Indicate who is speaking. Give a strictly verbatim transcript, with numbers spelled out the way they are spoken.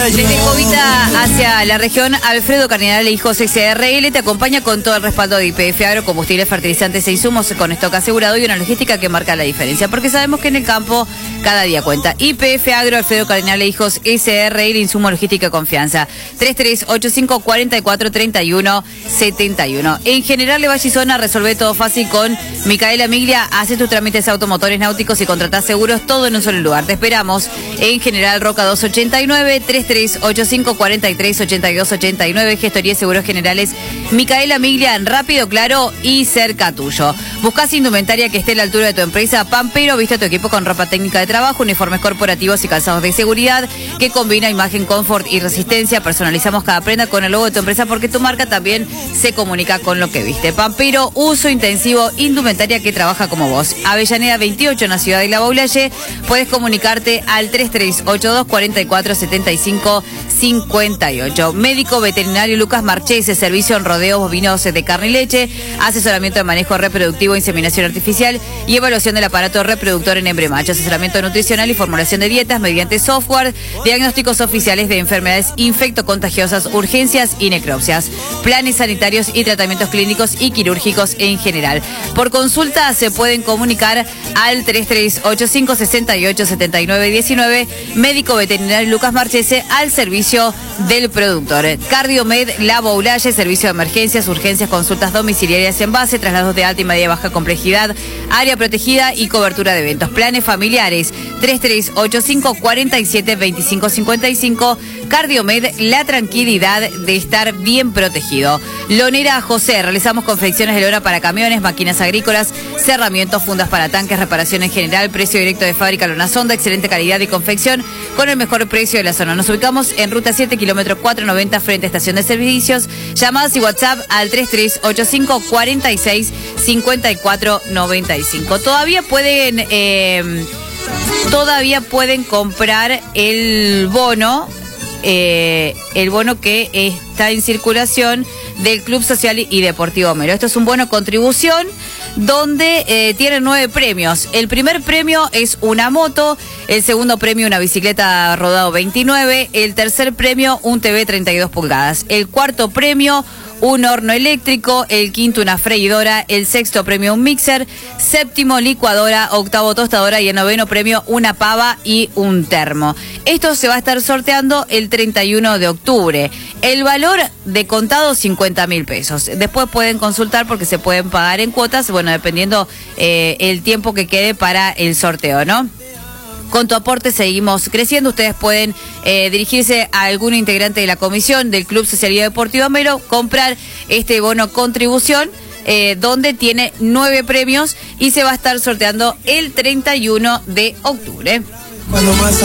Speaker 1: Desde Jovita hacia la región, Alfredo Cardinal e Hijos S R L te acompaña con todo el respaldo de Y P F Agro, combustibles, fertilizantes e insumos con stock asegurado y una logística que marca la diferencia, porque sabemos que en el campo cada día cuenta. Y P F Agro, Alfredo Cardinal e Hijos S R L, insumo, logística, confianza. tres tres ocho cinco, cuatro cuatro, tres uno siete uno. En General Valle y Zona resolvé todo fácil con Micaela Miglia. Hace tus trámites automotores náuticos y contratás seguros, todo en un solo lugar. Te esperamos en General Roca doscientos ochenta y nueve, tres tres ocho cinco, cuatro tres, ocho dos ocho nueve. Gestoría de Seguros Generales Micaela Miglia, rápido, claro y cerca tuyo. Buscás indumentaria que esté a la altura de tu empresa. Pampero, viste a tu equipo con ropa técnica de trabajo, uniformes corporativos y calzados de seguridad que combina imagen, confort y resistencia. Personalizamos cada prenda con el logo de tu empresa porque tu marca también se comunica con lo que viste. Pampero, uso intensivo, indumentaria que trabaja como vos. Avellaneda veintiocho en la ciudad de La Baulalle. Puedes comunicarte al tres tres ocho dos, cuatro cuatro, siete cinco cinco ocho. Médico veterinario Lucas Marchese, servicio en rodeos bovinos de carne y leche, asesoramiento de manejo reproductivo, inseminación artificial y evaluación del aparato reproductor en hembra y macho, asesoramiento nutricional y formulación de dietas mediante software, diagnósticos oficiales de enfermedades infectocontagiosas, urgencias y necropsias, planes sanitarios y tratamientos clínicos y quirúrgicos en general. Por consulta se pueden comunicar al tres tres ocho cinco, seis ocho, siete nueve uno nueve. Médico veterinario Lucas Marchese al servicio del productor. Cardiomed La Baulalle, servicio de emergencias, urgencias, consultas domiciliarias en base, traslados de alta y media baja complejidad, área protegida y cobertura de eventos. Planes familiares tres tres ocho cinco, cuatro siete, dos cinco cinco cinco. Cardiomed, la tranquilidad de estar bien protegido. Lonera José, realizamos confecciones de lona para camiones, máquinas agrícolas, cerramientos, fundas para tanques, reparación en general, precio directo de fábrica Lona Sonda, excelente calidad y confección con el mejor precio de la zona. Nos ubicamos en ruta siete, kilómetro cuatrocientos noventa, frente a estación de servicios. Llamadas y WhatsApp al tres tres ocho cinco, cuatro seis, cinco cuatro nueve cinco. Todavía pueden, eh, todavía pueden comprar el bono. Eh, el bono que está en circulación del Club Social y Deportivo Homero. Esto es un bono contribución donde eh, tiene nueve premios. El primer premio es una moto, el segundo premio una bicicleta rodado veintinueve, el tercer premio un T V treinta y dos pulgadas, el cuarto premio un horno eléctrico, el quinto una freidora, el sexto premio un mixer, séptimo licuadora, octavo tostadora y el noveno premio una pava y un termo. Esto se va a estar sorteando el treinta y uno de octubre. El valor de contado cincuenta mil pesos. Después pueden consultar porque se pueden pagar en cuotas, bueno, dependiendo eh, el tiempo que quede para el sorteo, ¿no? Con tu aporte seguimos creciendo. Ustedes pueden eh, dirigirse a algún integrante de la comisión del Club Social y Deportivo Homero, comprar este bono contribución, eh, donde tiene nueve premios y se va a estar sorteando el treinta y uno de octubre. Cuando más